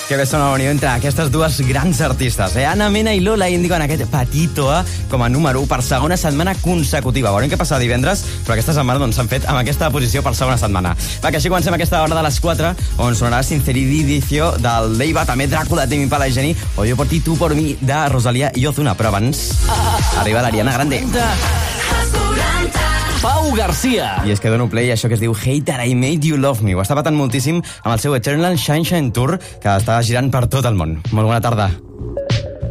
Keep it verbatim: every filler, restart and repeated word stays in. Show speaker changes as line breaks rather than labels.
Que bé sona la unió entre aquestes dues grans artistes, eh? Ana Mena i Lola Índigo en aquest Patito A com a número u per segona setmana consecutiva. Veurem què passa divendres, però aquesta setmana doncs, s'han fet amb aquesta posició per segona setmana. Va, que així comencem aquesta hora de les quatre, on sonarà Sinceridício del Leiva, també Dràcula de Tame Impala i Geni, o Jo por ti, tu por mi de Rosalía i Ozuna. Però abans arriba l'Ariana Grande.
Pau Garcia.
I és que dono play a això que es diu Hate That I Made You Love Me. Ho està patant moltíssim amb el seu Eternal Shine Shine Tour, que està girant per tot el món. Molt bona tarda.